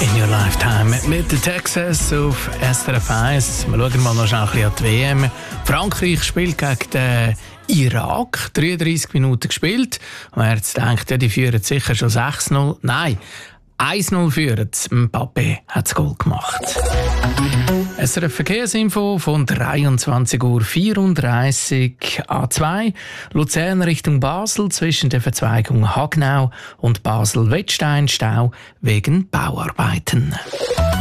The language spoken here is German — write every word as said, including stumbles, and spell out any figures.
In Your Lifetime mit den Texas auf S R F eins. Wir schauen mal noch schnell ein bisschen an die W M. Frankreich spielt gegen den Irak. dreiunddreissig Minuten gespielt. Und wer jetzt denkt, ja, die führen sicher schon sechs null. Nein, eins null führen. Mbappé hat das Goal gemacht. S R F Verkehrsinfo von dreiundzwanzig Uhr vierunddreißig A zwei. Luzern Richtung Basel zwischen der Verzweigung Hagnau und Basel-Wettstein Stau wegen Bauarbeiten.